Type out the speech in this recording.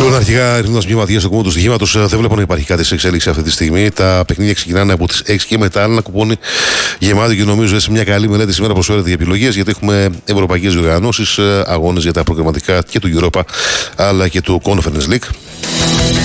Λοιπόν, αρχικά ρίχνοντας μια ματιά στο κομμάτι του στοιχήματος, δεν βλέπω να υπάρχει κάτι σε εξέλιξη αυτή τη στιγμή. Τα παιχνίδια ξεκινάνε από τις 6 και μετά. Ένα κουπόνι γεμάτο και νομίζω σε μια καλή μελέτη σήμερα προσφέρεται για επιλογές, γιατί έχουμε ευρωπαϊκές διοργανώσεις, αγώνες για τα προγραμματικά και του Europa αλλά και του Conference League.